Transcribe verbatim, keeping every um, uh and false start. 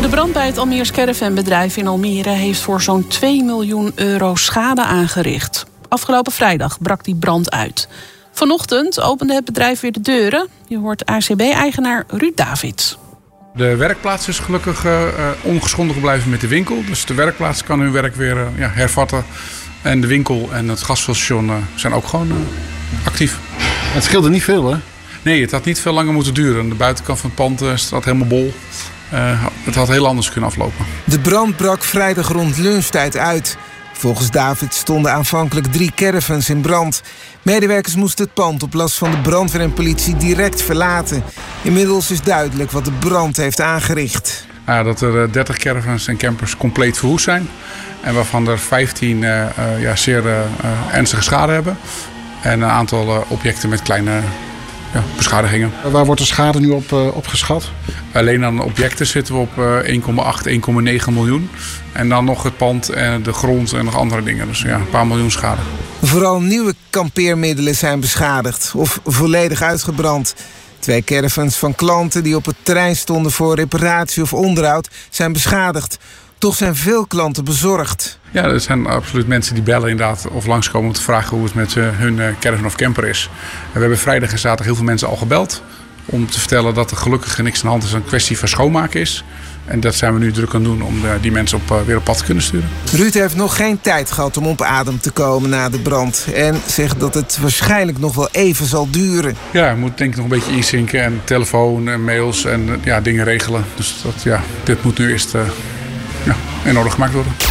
De brand bij het Almeers caravanbedrijf in Almere heeft voor zo'n twee miljoen euro schade aangericht. Afgelopen vrijdag brak die brand uit. Vanochtend opende het bedrijf weer de deuren. Je hoort A C B-eigenaar Ruud Davids. De werkplaats is gelukkig uh, ongeschonden gebleven met de winkel. Dus de werkplaats kan hun werk weer uh, ja, hervatten. En de winkel en het gasvulstation uh, zijn ook gewoon uh, actief. Het scheelde niet veel, hè? Nee, het had niet veel langer moeten duren. De buitenkant van het pand uh, staat helemaal bol. Uh, het had heel anders kunnen aflopen. De brand brak vrijdag rond lunchtijd uit. Volgens David stonden aanvankelijk drie caravans in brand. Medewerkers moesten het pand op last van de brandweer en politie direct verlaten. Inmiddels is duidelijk wat de brand heeft aangericht. Ja, dat er dertig caravans en campers compleet verwoest zijn. En waarvan er vijftien uh, uh, ja, zeer uh, ernstige schade hebben. En een aantal uh, objecten met kleine ja, beschadigingen. Waar wordt de schade nu op, uh, op geschat? Alleen aan objecten zitten we op uh, één komma acht, één komma negen miljoen. En dan nog het pand en de grond en nog andere dingen. Dus ja, een paar miljoen schade. Vooral nieuwe kampeermiddelen zijn beschadigd of volledig uitgebrand. Twee caravans van klanten die op het terrein stonden voor reparatie of onderhoud zijn beschadigd. Toch zijn veel klanten bezorgd. Ja, er zijn absoluut mensen die bellen inderdaad of langskomen om te vragen hoe het met uh, hun uh, caravan of camper is. En we hebben vrijdag en zaterdag heel veel mensen al gebeld om te vertellen dat er gelukkig niks aan de hand is, een kwestie van schoonmaken is. En dat zijn we nu druk aan het doen om uh, die mensen op, uh, weer op pad te kunnen sturen. Ruud heeft nog geen tijd gehad om op adem te komen na de brand. En zegt dat het waarschijnlijk nog wel even zal duren. Ja, je moet denk ik nog een beetje inzinken en telefoon en mails en uh, ja, dingen regelen. Dus dat, ja, dit moet nu eerst uh, ja, in orde gemaakt worden.